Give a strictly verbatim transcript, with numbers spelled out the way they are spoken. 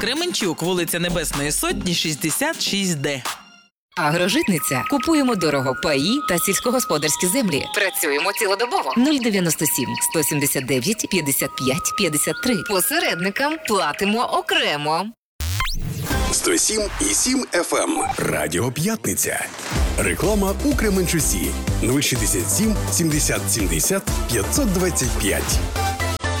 Кременчук, вулиця Небесної Сотні, шістдесят шість Д. Агрожитниця. Купуємо дорого паї та сільськогосподарські землі. Працюємо цілодобово. нуль дев'яносто сім сто сімдесят дев'ять п'ятдесят п'ять п'ятдесят три. Посередникам платимо окремо. сто сім і сім еф ем. Радіо П'ятниця. Реклама у Кременчусі. нуль шістдесят сім сімдесят сімдесят п'ятсот двадцять п'ять.